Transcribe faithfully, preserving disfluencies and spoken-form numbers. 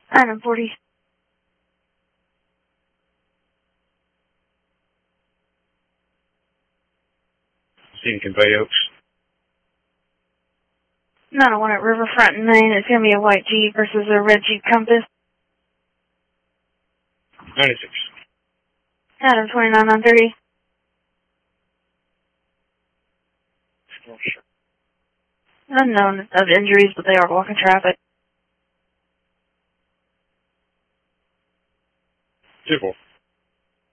Item forty. Seen Convey Oaks. nine oh one at Riverfront in Maine. It's going to be a white Jeep versus a red Jeep Compass. ninety-six. Item twenty-nine on thirty. Unknown of injuries, but they are blocking traffic. two four.